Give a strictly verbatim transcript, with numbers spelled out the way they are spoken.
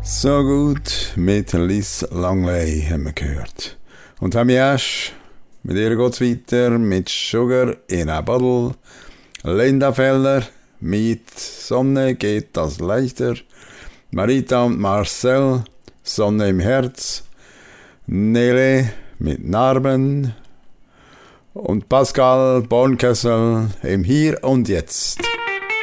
So gut mit Liz Langley haben wir gehört. Und haben erst, mit ihr geht's weiter, mit Sugar in a Bottle. Linda Feller mit Sonne geht das leichter. Marita und Marcel, Sonne im Herz. Nele mit Narben. Und Pascal Bornkessel im Hier und Jetzt.